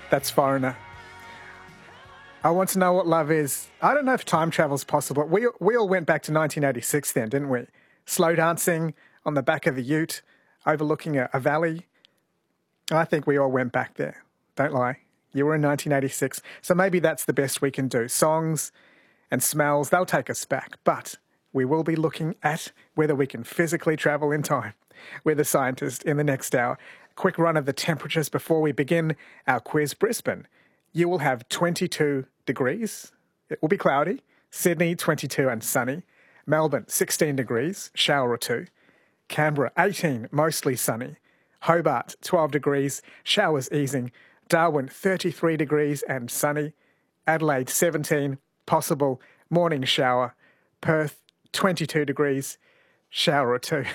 That's Foreigner. I want to know what love is. I don't know if time travel's possible. We all went back to 1986 then, didn't we? Slow dancing on the back of a ute, overlooking a valley. I think we all went back there. Don't lie. You were in 1986, so maybe that's the best we can do. Songs and smells, they'll take us back. But we will be looking at whether we can physically travel in time with a scientist in the next hour. Quick run of the temperatures before we begin our quiz. Brisbane, you will have 22 degrees. It will be cloudy. Sydney, 22 and sunny. Melbourne, 16 degrees, shower or two. Canberra, 18, mostly sunny. Hobart, 12 degrees, showers easing. Darwin, 33 degrees and sunny. Adelaide, 17, possible morning shower. Perth, 22 degrees, shower or two.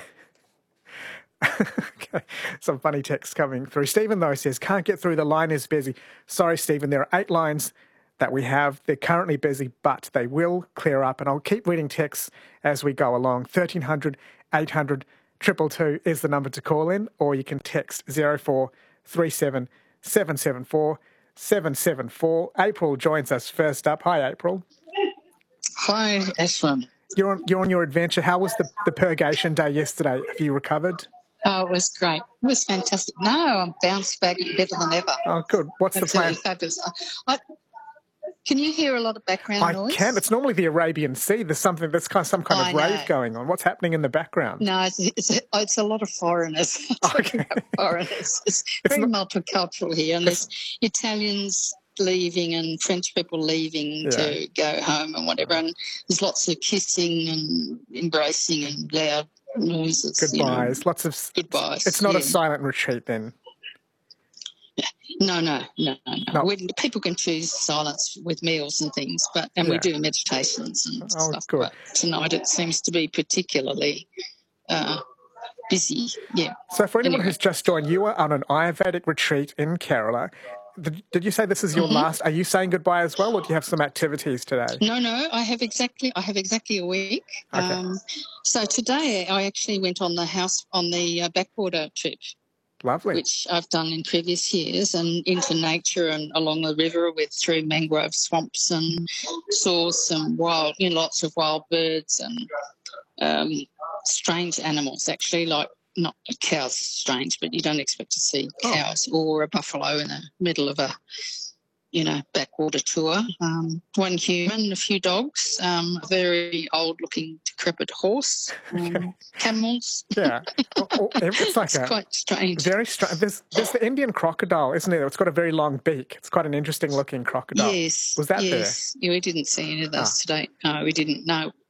Okay. Some funny text coming through. Stephen, though, says, can't get through, the line is busy. Sorry, Stephen, there are 8 lines that we have. They're currently busy, but they will clear up. And I'll keep reading texts as we go along. 1300 800 222 is the number to call in, or you can text 0437 774 774. April joins us first up. Hi, April. Hi, Ashwin. You're on your adventure. How was the purgation day yesterday? Have you recovered? Oh, it was great. It was fantastic. No, I'm bounced back better than ever. Oh, good. What's Absolutely the plan? fabulous. Can you hear a lot of background noise? I can. It's normally the Arabian Sea. There's something that's some kind of rave going on. What's happening in the background? No, it's a lot of foreigners. Okay. Foreigners. It's very multicultural here, and there's Italians leaving and French people leaving to go home and whatever, and there's lots of kissing and embracing and loud noises. Goodbyes. Lots of goodbyes. It's not a silent retreat then. No. People can choose silence with meals and things, we do meditations and stuff. Good. But tonight it seems to be particularly busy. Yeah. So for anyone who's just joined, you are on an Ayurvedic retreat in Kerala. Did you say this is your last? Are you saying goodbye as well, or do you have some activities today? No. I have exactly a week. Okay. So today I actually went on the backwater trip. Lovely. Which I've done in previous years, and into nature and along the river through mangrove swamps, and saw some lots of wild birds and strange animals, actually, like not cows strange, but you don't expect to see cows or a buffalo in the middle of a backwater tour. One human, a few dogs, a very old-looking decrepit horse, camels. Yeah. It's like it's quite strange. Very strange. There's the Indian crocodile, isn't it? It's got a very long beak. It's quite an interesting-looking crocodile. Yes. Was that there? Yes. Yeah, we didn't see any of those today. No, we didn't. No.